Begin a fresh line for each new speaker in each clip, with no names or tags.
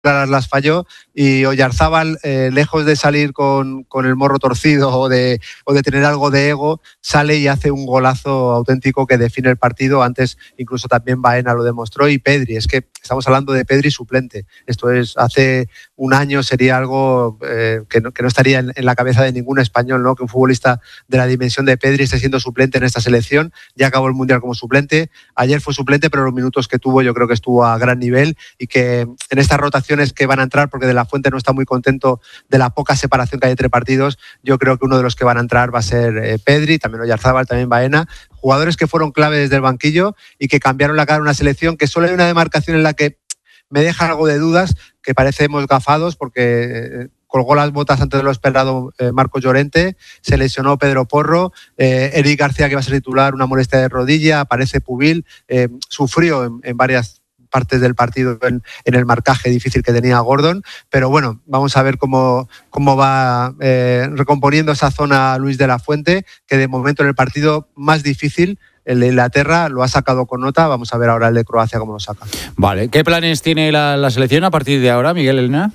claras las falló, y Oyarzábal, lejos de salir con el morro torcido o de tener algo de ego, sale y hace un golazo auténtico que define el partido. Antes incluso también Baena lo demostró, y Pedri, es que estamos hablando de Pedri suplente. Esto es, hace un año sería algo que no estaría en la cabeza de ningún español, ¿no? Que un futbolista de la dimensión de Pedri esté siendo suplente en esta selección. Ya acabó el Mundial como suplente, ayer fue suplente, pero los minutos que tuvo yo creo que estuvo a gran nivel, y que en estas rotaciones que van a entrar, porque De la Fuente no está muy contento de la poca separación que hay entre partidos, yo creo que uno de los que van a entrar va a ser Pedri, también Oyarzábal, también Baena, jugadores que fueron clave desde el banquillo y que cambiaron la cara de una selección que solo hay una demarcación en la que me deja algo de dudas, que parecemos gafados, porque colgó las botas antes de lo esperado Marcos Llorente, se lesionó Pedro Porro, Eric García, que va a ser titular, una molestia de rodilla, aparece Pubil, sufrió en varias partes del partido en el marcaje difícil que tenía Gordon, pero bueno, vamos a ver cómo va recomponiendo esa zona Luis de la Fuente, que de momento en el partido más difícil, el de Inglaterra, lo ha sacado con nota. Vamos a ver ahora el de Croacia cómo lo saca.
Vale, ¿qué planes tiene la selección a partir de ahora, Miguel Elena?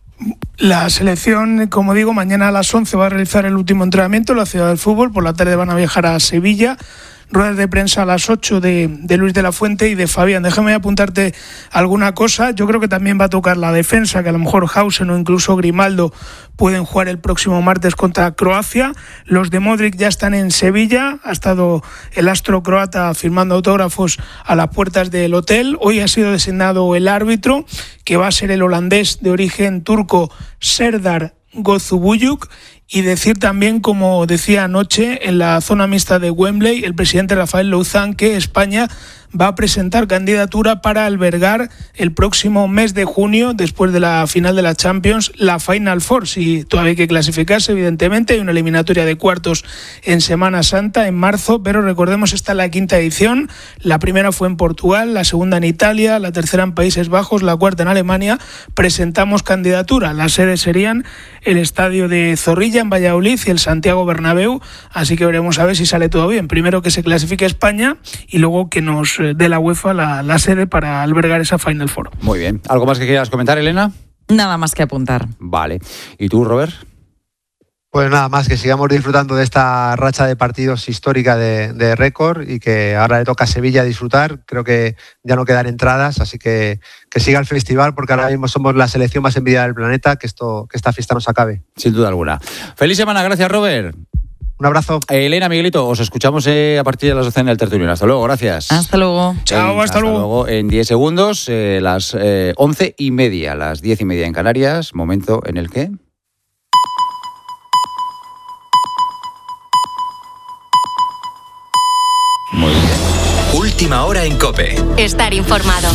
La selección, como digo, mañana a las 11 va a realizar el último entrenamiento en la Ciudad del Fútbol, por la tarde van a viajar a Sevilla. Ruedas de prensa a las 8 de Luis de la Fuente y de Fabián. Déjame apuntarte alguna cosa. Yo creo que también va a tocar la defensa, que a lo mejor Hausen o incluso Grimaldo pueden jugar el próximo martes contra Croacia. Los de Modric ya están en Sevilla. Ha estado el astro croata firmando autógrafos a las puertas del hotel. Hoy ha sido designado el árbitro, que va a ser el holandés de origen turco Serdar Gozubuyuk. Y decir también, como decía anoche en la zona mixta de Wembley, el presidente Rafael Louzán, que España va a presentar candidatura para albergar el próximo mes de junio, después de la final de la Champions, la Final Four. Si todavía hay que clasificarse, evidentemente, hay una eliminatoria de cuartos en Semana Santa, en marzo, pero recordemos, esta es la 5ª edición. La primera fue en Portugal, la segunda en Italia, la tercera en Países Bajos, la cuarta en Alemania. Presentamos candidatura. Las sedes serían el estadio de Zorrilla en Valladolid y el Santiago Bernabéu, así que veremos a ver si sale todo bien. Primero que se clasifique España y luego que nos dé la UEFA la sede para albergar esa Final Four.
Muy bien. ¿Algo más que quieras comentar, Elena?
Nada más que apuntar.
Vale. ¿Y tú, Robert?
Pues nada más, que sigamos disfrutando de esta racha de partidos histórica de récord, y que ahora le toca a Sevilla disfrutar. Creo que ya no quedan entradas, así que siga el festival, porque ahora mismo somos la selección más envidiada del planeta. Que esta fiesta nos acabe.
Sin duda alguna. Feliz semana, gracias, Robert.
Un abrazo.
Elena, Miguelito, os escuchamos a partir de las 12 en el tertulión. Hasta luego, gracias.
Hasta luego.
Chao, hasta luego.
En 10 segundos, las 11:30, las 10:30 en Canarias, momento en el que... Muy bien.
Última hora en COPE.
Estar informado.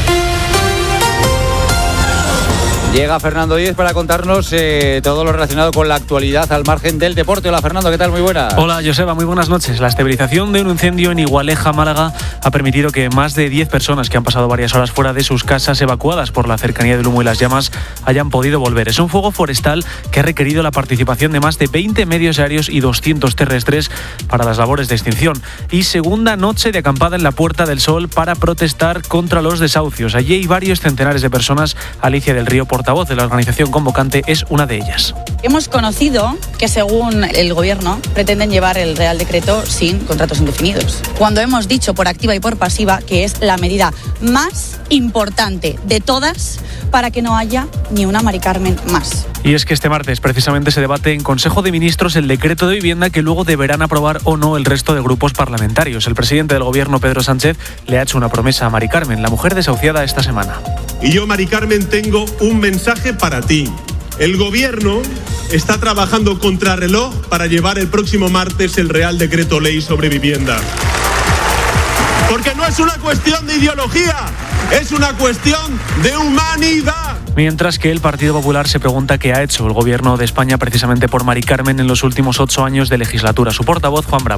Llega Fernando Díez para contarnos todo lo relacionado con la actualidad al margen del deporte. Hola, Fernando, ¿qué tal? Muy buenas.
Hola, Joseba, muy buenas noches. La estabilización de un incendio en Igualeja, Málaga, ha permitido que más de 10 personas que han pasado varias horas fuera de sus casas, evacuadas por la cercanía del humo y las llamas, hayan podido volver. Es un fuego forestal que ha requerido la participación de más de 20 medios aéreos y 200 terrestres para las labores de extinción. Y segunda noche de acampada en la Puerta del Sol para protestar contra los desahucios. Allí hay varios centenares de personas. Alicia del Río, portavoz de la organización convocante, es una de ellas.
Hemos conocido que, según el Gobierno, pretenden llevar el Real Decreto sin contratos indefinidos, cuando hemos dicho por activa y por pasiva que es la medida más importante de todas para que no haya ni una Mari Carmen más.
Y es que este martes precisamente se debate en Consejo de Ministros el decreto de vivienda que luego deberán aprobar o no el resto de grupos parlamentarios. El presidente del Gobierno, Pedro Sánchez, le ha hecho una promesa a Mari Carmen, la mujer desahuciada esta semana.
Y yo, Mari Carmen, tengo un mensaje para ti. El Gobierno está trabajando contrarreloj para llevar el próximo martes el Real Decreto Ley sobre vivienda. Porque no es una cuestión de ideología, es una cuestión de humanidad.
Mientras que el Partido Popular se pregunta qué ha hecho el Gobierno de España precisamente por Mari Carmen en los últimos 8 años de legislatura. Su portavoz, Juan Bravo.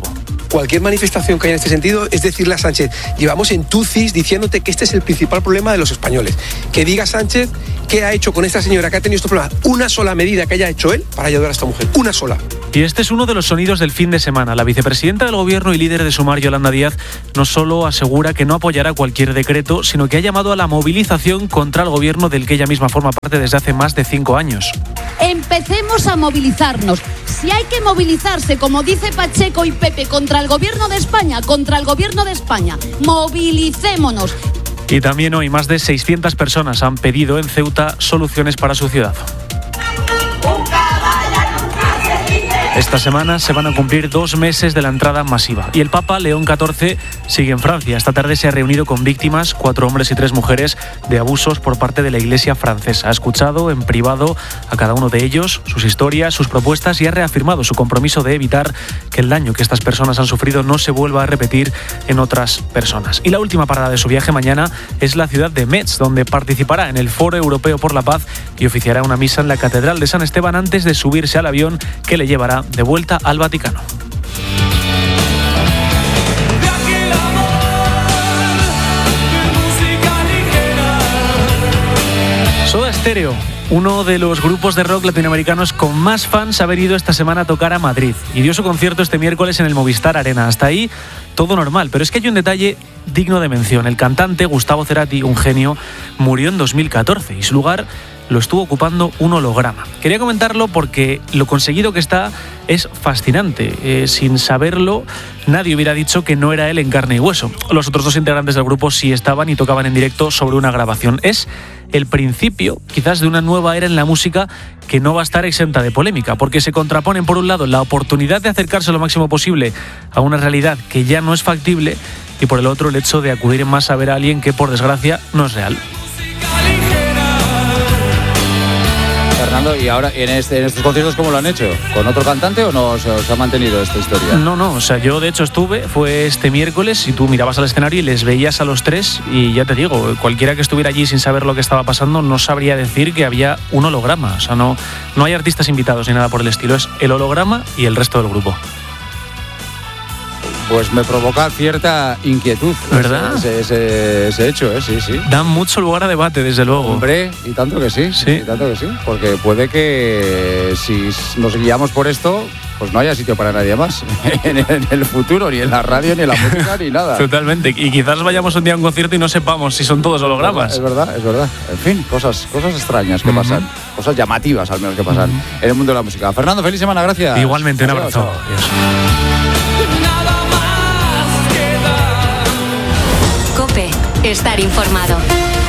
cualquier manifestación que haya en este sentido es decirle a Sánchez, llevamos en tucis diciéndote que este es el principal problema de los españoles. Que diga Sánchez qué ha hecho con esta señora que ha tenido estos problemas. Una sola medida que haya hecho él para ayudar a esta mujer. Una sola.
Y este es uno de los sonidos del fin de semana. La vicepresidenta del Gobierno y líder de Sumar, Yolanda Díaz, no solo asegura que no apoyará cualquier decreto, sino que ha llamado a la movilización contra el Gobierno del que ella misma forma parte desde hace más de 5 años.
Empecemos a movilizarnos. Si hay que movilizarse, como dice Pacheco y Pepe, contra el Gobierno de España, movilicémonos.
Y también hoy más de 600 personas han pedido en Ceuta soluciones para su ciudad. Esta semana se van a cumplir 2 meses de la entrada masiva. Y el Papa León XIV sigue en Francia. Esta tarde se ha reunido con víctimas, 4 hombres y 3 mujeres, de abusos por parte de la Iglesia francesa. Ha escuchado en privado a cada uno de ellos, sus historias, sus propuestas, y ha reafirmado su compromiso de evitar que el daño que estas personas han sufrido no se vuelva a repetir en otras personas. Y la última parada de su viaje mañana es la ciudad de Metz, donde participará en el Foro Europeo por la Paz y oficiará una misa en la Catedral de San Esteban antes de subirse al avión que le llevará de vuelta al Vaticano. Soda Stereo, uno de los grupos de rock latinoamericanos con más fans, ha venido esta semana a tocar a Madrid y dio su concierto este miércoles en el Movistar Arena. Hasta ahí todo normal, pero es que hay un detalle digno de mención. El cantante Gustavo Cerati, un genio, murió en 2014 y su lugar lo estuvo ocupando un holograma. Quería comentarlo porque lo conseguido que está es fascinante. Sin saberlo, nadie hubiera dicho que no era él en carne y hueso. Los otros 2 integrantes del grupo sí estaban y tocaban en directo sobre una grabación. Es el principio, quizás, de una nueva era en la música que no va a estar exenta de polémica, porque se contraponen, por un lado, la oportunidad de acercarse lo máximo posible a una realidad que ya no es factible, y por el otro, el hecho de acudir más a ver a alguien que, por desgracia, no es real.
Fernando, ¿y ahora en estos conciertos cómo lo han hecho? ¿Con otro cantante o no se ha mantenido esta historia?
No, o sea, yo de hecho fue este miércoles y tú mirabas al escenario y les veías a los 3 y ya te digo, cualquiera que estuviera allí sin saber lo que estaba pasando no sabría decir que había un holograma. O sea, no hay artistas invitados ni nada por el estilo, es el holograma y el resto del grupo.
Pues me provoca cierta inquietud,
¿verdad?
Ese hecho, sí.
Da mucho lugar a debate, desde luego.
Hombre, y tanto que sí, porque puede que si nos guiamos por esto, pues no haya sitio para nadie más en el futuro, ni en la radio, ni en la música, ni nada.
Totalmente, y quizás vayamos un día a un concierto y no sepamos si son todos hologramas.
Es verdad. En fin, cosas extrañas que pasan, cosas llamativas al menos que pasan en el mundo de la música. Fernando, feliz semana, gracias.
Igualmente, un abrazo. Adiós.
COPE, estar informado.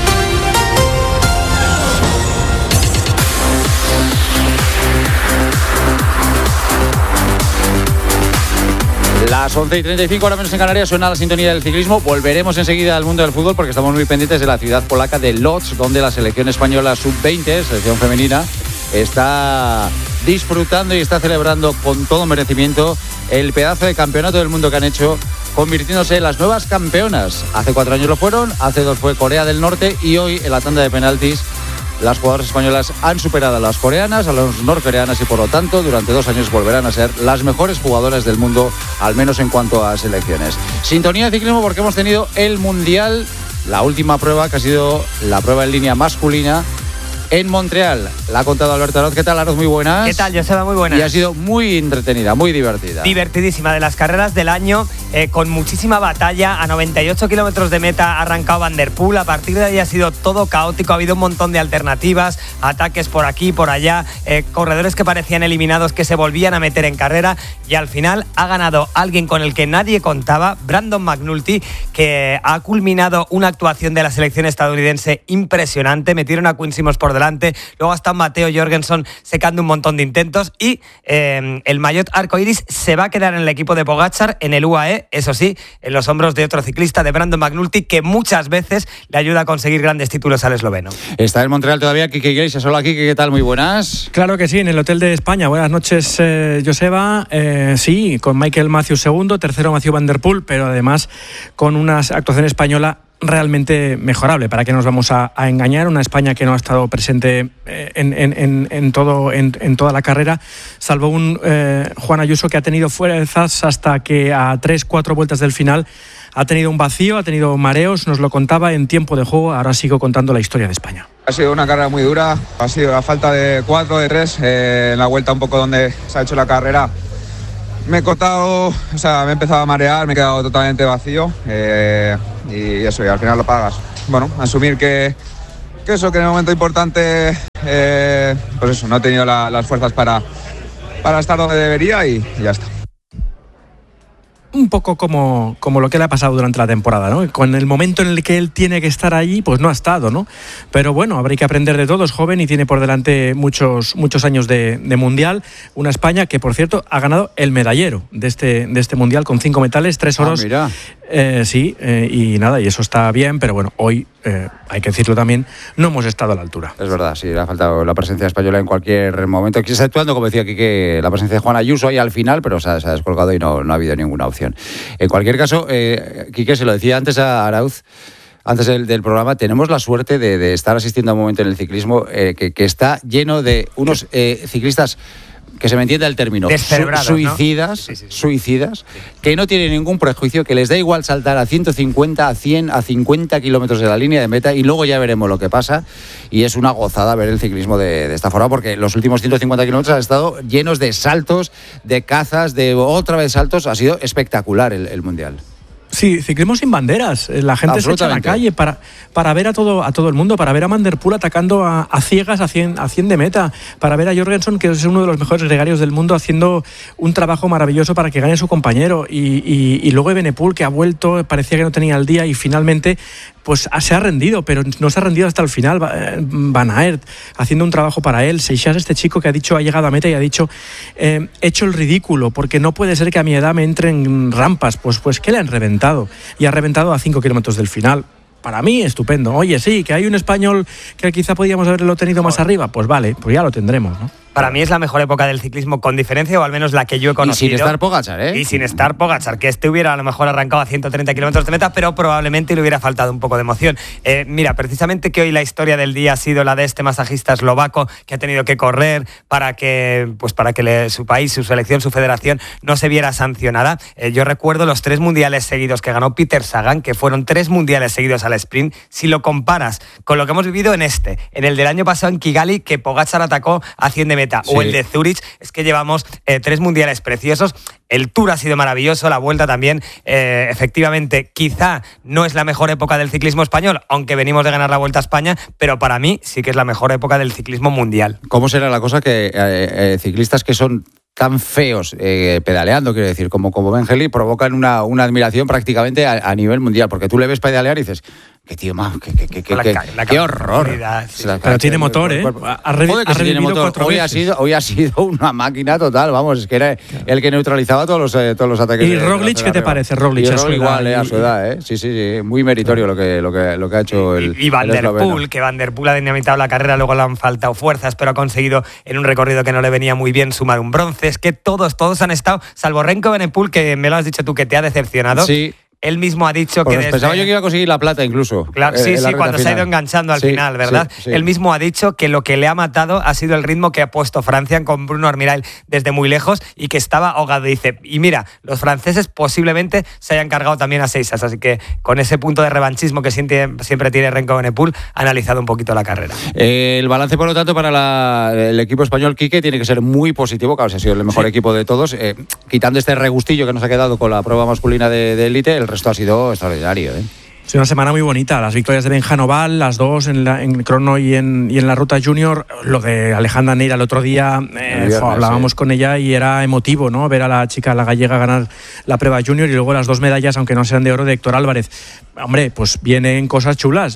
Las 11:35, ahora menos en Canarias, suena la sintonía del ciclismo. Volveremos enseguida al mundo del fútbol porque estamos muy pendientes de la ciudad polaca de Łódź, donde la selección española sub-20, selección femenina, está disfrutando y está celebrando con todo merecimiento el pedazo de campeonato del mundo que han hecho, convirtiéndose en las nuevas campeonas. Hace 4 años lo fueron, hace 2 fue Corea del Norte y hoy en la tanda de penaltis las jugadoras españolas han superado a las coreanas, a las norcoreanas y por lo tanto durante 2 años volverán a ser las mejores jugadoras del mundo, al menos en cuanto a selecciones. Sintonía de ciclismo porque hemos tenido el Mundial, la última prueba que ha sido la prueba en línea masculina en Montreal. La ha contado Alberto Aroz. ¿Qué tal, Aroz? Muy buenas.
¿Qué tal, Joseba? Muy buenas.
Y ha sido muy entretenida, muy divertida.
Divertidísima, de las carreras del año, con muchísima batalla. A 98 kilómetros de meta ha arrancado Van der Poel. A partir de ahí ha sido todo caótico. Ha habido un montón de alternativas, ataques por aquí, por allá, corredores que parecían eliminados que se volvían a meter en carrera. Y al final ha ganado alguien con el que nadie contaba, Brandon McNulty, que ha culminado una actuación de la selección estadounidense impresionante. Metieron a Quinn Simmons por delante, luego está Matteo Jorgensen secando un montón de intentos y el maillot arcoiris se va a quedar en el equipo de Pogačar, en el UAE, eso sí, en los hombros de otro ciclista, de Brandon McNulty, que muchas veces le ayuda a conseguir grandes títulos al esloveno.
Está en Montreal todavía Quique Iglesias. Hola, Quique, ¿qué tal? Muy buenas.
Claro que sí, en el Hotel de España. Buenas noches, Joseba. Sí, con Michael Matthews segundo, tercero Mathieu Van der Poel, pero además con una actuación española realmente mejorable. ¿Para qué nos vamos a engañar? Una España que no ha estado presente en toda la carrera, salvo un Juan Ayuso que ha tenido fuerzas hasta que a 3-4 vueltas del final ha tenido un vacío, ha tenido mareos, nos lo contaba en tiempo de juego. Ahora sigo contando la historia de España.
Ha sido una carrera muy dura, ha sido la falta de 4, de 3, en la vuelta un poco donde se ha hecho la carrera. Me he cortado, me he empezado a marear, me he quedado totalmente vacío y eso, y al final lo pagas. Bueno, asumir que eso, que en el momento importante, pues eso, no he tenido las fuerzas para estar donde debería y ya está.
Un poco como lo que le ha pasado durante la temporada, ¿no? Con el momento en el que él tiene que estar allí, pues no ha estado, ¿no? Pero bueno, habrá que aprender de todo, es joven y tiene por delante muchos años de Mundial. Una España que, por cierto, ha ganado el medallero de este Mundial con 5 metales, 3 oros.
Mira.
Y nada, y eso está bien, pero bueno, hoy, hay que decirlo también, no hemos estado a la altura.
Es verdad, sí, le ha faltado la presencia española en cualquier momento. Aquí está actuando, como decía Quique, la presencia de Juan Ayuso ahí al final, pero se ha descolgado y no ha habido ninguna opción. En cualquier caso, Quique, se lo decía antes a Arauz, antes del programa, tenemos la suerte de estar asistiendo a un momento en el ciclismo que está lleno de unos ciclistas, que se me entienda el término, suicidas, ¿no? Sí. Suicidas, que no tienen ningún prejuicio, que les da igual saltar a 150, a 100, a 50 kilómetros de la línea de meta y luego ya veremos lo que pasa. Y es una gozada ver el ciclismo de esta forma, porque los últimos 150 kilómetros han estado llenos de saltos, de cazas, de otra vez saltos. Ha sido espectacular el Mundial.
Sí, ciclismo sin banderas. La gente se echa a la calle para ver a todo el mundo, para ver a Van der Poel atacando a ciegas a 100 de meta, para ver a Jorgensen, que es uno de los mejores gregarios del mundo, haciendo un trabajo maravilloso para que gane su compañero. Y luego Evenepoel, que ha vuelto, parecía que no tenía el día y finalmente pues se ha rendido, pero no se ha rendido hasta el final. Van Aert haciendo un trabajo para él. Seixas, este chico que ha llegado a meta y ha dicho, he hecho el ridículo, porque no puede ser que a mi edad me entren rampas. Pues ¿qué le han reventado? Y ha reventado a 5 kilómetros del final. Para mí, estupendo. Oye, sí, que hay un español que quizá podíamos haberlo tenido más arriba. Pues vale, pues ya lo tendremos, ¿no?
Para mí es la mejor época del ciclismo con diferencia, o al menos la que yo he conocido.
Y sin estar Pogačar, ¿eh?
Y sin estar Pogačar, que hubiera a lo mejor arrancado a 130 kilómetros de meta, pero probablemente le hubiera faltado un poco de emoción. Mira, precisamente que hoy la historia del día ha sido la de este masajista eslovaco que ha tenido que correr para que su país, su selección, su federación no se viera sancionada. Yo recuerdo los 3 mundiales seguidos que ganó Peter Sagan, que fueron 3 mundiales seguidos al sprint. Si lo comparas con lo que hemos vivido en el del año pasado en Kigali, que Pogačar atacó a 100 de meta, sí, o el de Zurich, es que llevamos 3 mundiales preciosos. El Tour ha sido maravilloso, la Vuelta también. Efectivamente, quizá no es la mejor época del ciclismo español, aunque venimos de ganar la Vuelta a España, pero para mí sí que es la mejor época del ciclismo mundial.
¿Cómo será la cosa que ciclistas que son tan feos pedaleando, quiero decir, como Ben Heli, provocan una admiración prácticamente a nivel mundial? Porque tú le ves pedalear y dices, qué tío más, qué horror.
Sí.
Pero tiene motor, ¿eh? Ha revivido motor. 4 veces.
Hoy ha sido una máquina total, vamos, es que era el que neutralizaba todos los ataques.
¿Y Roglic qué te parece?
Roglic a su edad, ¿eh? Sí, muy meritorio lo que ha hecho el
Y Van der Poel, que Van der Poel ha dinamitado la carrera, luego le han faltado fuerzas, pero ha conseguido en un recorrido que no le venía muy bien sumar un bronce. Es que todos han estado, salvo Remco Evenepoel, que me lo has dicho tú que te ha decepcionado.
Sí.
Él mismo ha dicho
pues que... Pensaba yo que iba a conseguir la plata incluso.
Claro, sí, cuando se ha ido enganchando al final, ¿verdad? Sí. Él mismo ha dicho que lo que le ha matado ha sido el ritmo que ha puesto Francia con Bruno Armirail desde muy lejos y que estaba ahogado. Dice, y mira, los franceses posiblemente se hayan cargado también a Seixas, así que con ese punto de revanchismo que siempre tiene Remco Evenepoel, ha analizado un poquito la carrera.
El balance, por lo tanto, para el equipo español, Quique, tiene que ser muy positivo. Claro, ha sido el mejor equipo de todos. Quitando este regustillo que nos ha quedado con la prueba masculina de élite, el resto ha sido extraordinario.
Es una semana muy bonita, las victorias de Benja Noval, las dos en crono y en la ruta junior. Lo de Alejandra Neira el otro día, hablábamos con ella y era emotivo, ¿no? Ver a la chica, la gallega, ganar la prueba junior y luego las 2 medallas, aunque no sean de oro, de Héctor Álvarez. Hombre, pues vienen cosas chulas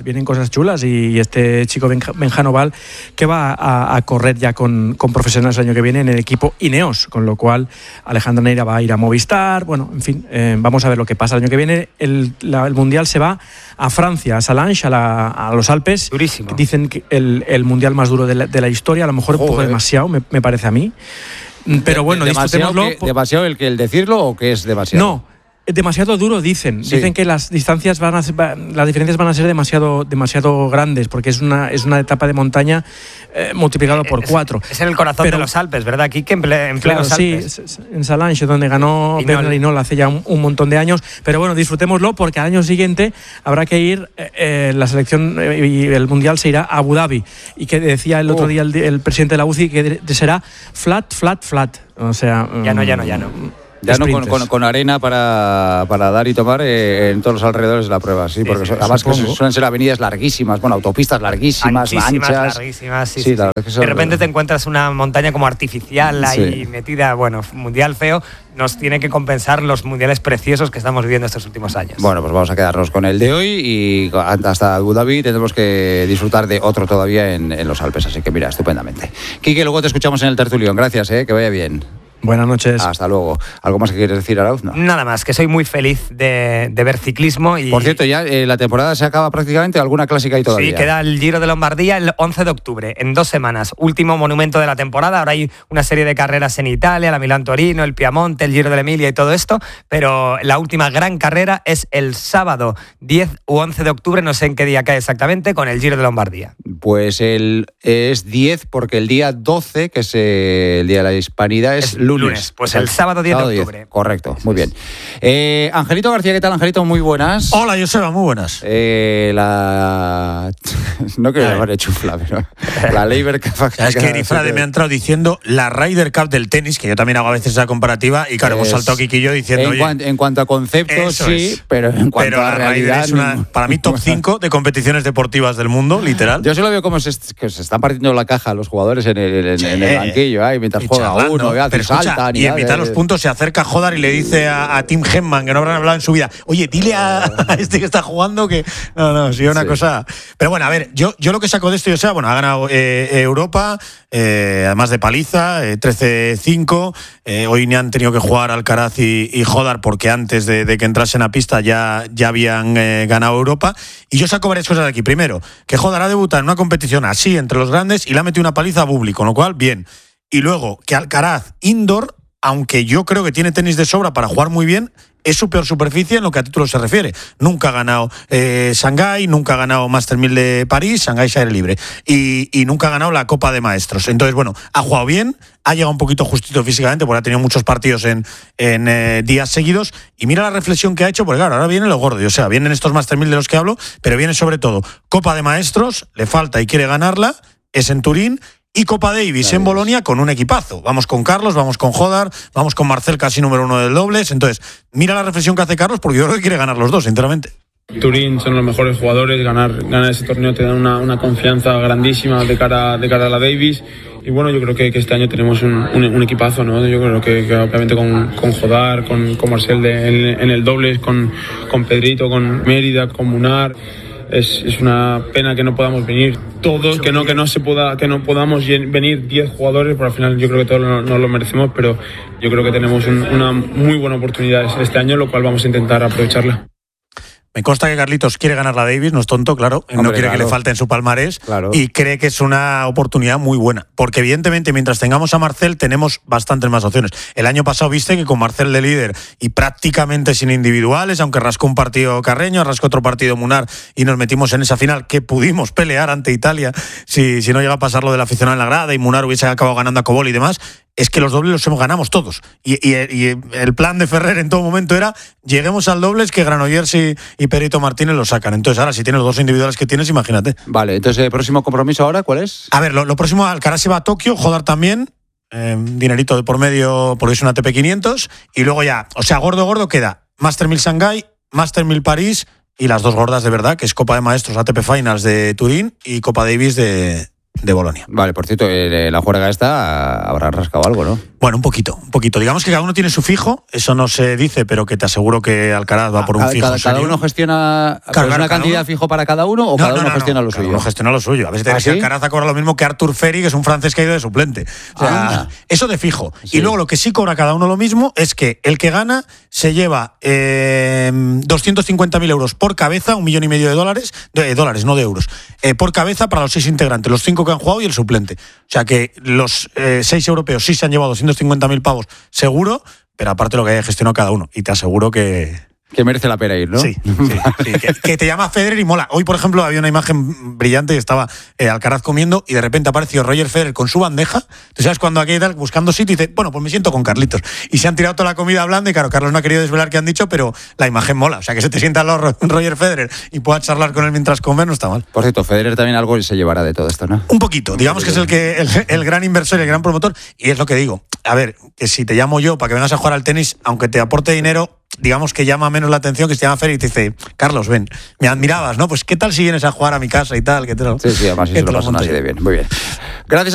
y este chico Benja Noval que va a correr ya con profesionales el año que viene en el equipo Ineos, con lo cual Alejandra Neira va a ir a Movistar. Bueno, en fin, vamos a ver lo que pasa el año que viene. El Mundial se va a Francia, a Salange, a los Alpes.
Durísimo.
Dicen que el Mundial más duro de la historia, a lo mejor un poco demasiado, me parece a mí. Pero bueno, disfrutémoslo.
¿Demasiado el decirlo o que es demasiado?
No. Demasiado duro, dicen que las diferencias van a ser demasiado grandes, porque es una etapa de montaña multiplicado por 4.
Es en el corazón de los Alpes, ¿verdad? Aquí que en plenos Alpes.
Sí, en Salange, donde ganó Bernard Hinault hace ya un montón de años. Pero bueno, disfrutémoslo, porque al año siguiente habrá que ir, la selección y el Mundial se irá a Abu Dhabi, y que decía el otro día el presidente de la UCI que será flat. O sea,
ya no.
Ya no con arena para dar y tomar en todos los alrededores de la prueba, sí, porque además que suelen ser avenidas larguísimas, autopistas larguísimas, anchas.
Larguísimas, sí. La verdad es que de repente te encuentras una montaña como artificial ahí metida, mundial feo. Nos tiene que compensar los mundiales preciosos que estamos viviendo estos últimos años.
Bueno, pues vamos a quedarnos con el de hoy y hasta Abu Dhabi tendremos que disfrutar de otro todavía en los Alpes, así que mira, estupendamente. Quique, luego te escuchamos en el tertulión, gracias, que vaya bien.
Buenas noches.
Hasta luego. ¿Algo más que quieres decir, Arauz? No.
Nada más, que soy muy feliz de ver ciclismo. Y...
Por cierto, ya la temporada se acaba prácticamente, ¿alguna clásica ahí todavía?
Sí, queda el Giro de Lombardía el 11 de octubre, en 2 semanas. Último monumento de la temporada. Ahora hay una serie de carreras en Italia, la Milán-Torino, el Piamonte, el Giro de la Emilia y todo esto, pero la última gran carrera es el sábado 10 u 11 de octubre, no sé en qué día cae exactamente, con el Giro de Lombardía.
Pues es 10 porque el día 12, que es el Día de la Hispanidad, es lunes.
Pues el sábado 10 de octubre.
10. Correcto, muy bien. Angelito García, ¿qué tal, Angelito? Muy buenas.
Hola, Joseba, muy buenas.
No quiero llamarle chufla, pero la Labour Cup.
Es que Erizade me ha entrado diciendo la Ryder Cup del tenis, que yo también hago a veces esa comparativa, y claro, hemos saltado Kiki y yo diciendo...
En cuanto a conceptos, sí, pero en cuanto a realidad...
Es para mí, top 5 de competiciones deportivas del mundo, literal.
Yo solo veo como se están partiendo la caja los jugadores en el banquillo, mientras juega uno, saltan
y en mitad de los puntos se acerca Jodar y le dice a Tim Henman, que no habrán hablado en su vida, oye, dile a este que está jugando que... No, sí, una cosa... Pero bueno, a ver, yo lo que saco de esto, ha ganado Europa, además de paliza, 13-5. Hoy ni han tenido que jugar Alcaraz y Jodar porque antes de que entrasen a pista ya habían ganado Europa. Y yo saco varias cosas de aquí. Primero, que Jodar ha debutado en una competición así entre los grandes y le ha metido una paliza a Bublik, con lo cual, bien. Y luego, que Alcaraz, indoor, aunque yo creo que tiene tenis de sobra para jugar muy bien, es su peor superficie en lo que a títulos se refiere. Nunca ha ganado Shanghái, nunca ha ganado Master 1000 de París, Shanghái se aire libre, y nunca ha ganado la Copa de Maestros. Entonces, bueno, ha jugado bien, ha llegado un poquito justito físicamente, porque ha tenido muchos partidos en días seguidos, y mira la reflexión que ha hecho, porque claro, ahora viene lo gordo, vienen estos Master 1000 de los que hablo, pero viene sobre todo Copa de Maestros, le falta y quiere ganarla, es en Turín, y Copa Davis en Bolonia con un equipazo. Vamos con Carlos, vamos con Jodar, vamos con Marcel, casi número 1 del dobles. Entonces, mira la reflexión que hace Carlos, porque yo creo que quiere ganar los dos, sinceramente.
Turín son los mejores jugadores, ganar ese torneo te da una confianza grandísima de cara a la Davis. Y bueno, yo creo que este año tenemos un equipazo, ¿no? Yo creo que obviamente con Jodar, con Marcel en el dobles, con Pedrito, con Mérida, con Munar. Es una pena que no podamos venir todos, que no podamos venir 10 jugadores, pero al final yo creo que todos nos lo merecemos, pero yo creo que tenemos una muy buena oportunidad este año, lo cual vamos a intentar aprovecharla.
Me consta que Carlitos quiere ganar la Davis, no es tonto, claro. Hombre, no quiere que le falte en su palmarés, y cree que es una oportunidad muy buena. Porque evidentemente mientras tengamos a Marcel tenemos bastantes más opciones. El año pasado viste que con Marcel de líder y prácticamente sin individuales, aunque rascó un partido Carreño, rascó otro partido Munar y nos metimos en esa final que pudimos pelear ante Italia si no llega a pasar lo del aficionado en la grada y Munar hubiese acabado ganando a Cobol y demás. Es que los dobles los ganamos todos. Y el plan de Ferrer en todo momento era lleguemos al dobles, que Granollers y Perito Martínez lo sacan. Entonces ahora si tienes los dos individuales que tienes, imagínate.
Vale, entonces el próximo compromiso ahora, ¿cuál es?
A ver, lo próximo, Alcaraz se va a Tokio, Jodar también, dinerito de por medio porque es una ATP 500, y luego ya, gordo queda Master 1000 Shanghái, Master 1000 París y las dos gordas de verdad, que es Copa de Maestros ATP Finals de Turín y Copa Davis de Bolonia.
Vale, por cierto, la juerga esta habrá rascado algo, ¿no?
Bueno, un poquito. Digamos que cada uno tiene su fijo, eso no se dice, pero que te aseguro que Alcaraz va por un fijo.
¿Cada uno gestiona una cantidad fijo para cada uno o cada uno gestiona lo suyo?
Cada uno gestiona lo suyo. A veces te decía, Alcaraz cobra lo mismo que Artur Ferry, que es un francés que ha ido de suplente. O sea, eso de fijo. Sí. Y luego lo que sí cobra cada uno lo mismo es que el que gana se lleva 250.000 euros por cabeza, $1,5 millones de dólares, no de euros, por cabeza para los 6 integrantes, los 5 que han jugado y el suplente. O sea que los 6 europeos sí se han llevado 250.000 pavos seguro, pero aparte lo que haya gestionado cada uno. Y te aseguro que
merece la pena ir, ¿no?
Sí. Que te llama Federer y mola. Hoy, por ejemplo, había una imagen brillante y estaba Alcaraz comiendo y de repente apareció Roger Federer con su bandeja. ¿Tú sabes cuando aquí tal, buscando sitio y dice, bueno, pues me siento con Carlitos? Y se han tirado toda la comida hablando y claro, Carlos no ha querido desvelar qué han dicho, pero la imagen mola. O sea, que se te sienta al lado Roger Federer y puedas charlar con él mientras comes, no está mal.
Por cierto, Federer también algo se llevará de todo esto, ¿no?
Un poquito. Digamos que es el gran inversor y el gran promotor. Y es lo que digo. A ver, que si te llamo yo para que vengas a jugar al tenis, aunque te aporte dinero, digamos que llama menos la atención que si te llama Federer y te dice, Carlos, ven, me admirabas, ¿no? Pues ¿qué tal si vienes a jugar a mi casa y tal?
Sí, además eso lo pasan así de bien. Muy bien. Gracias.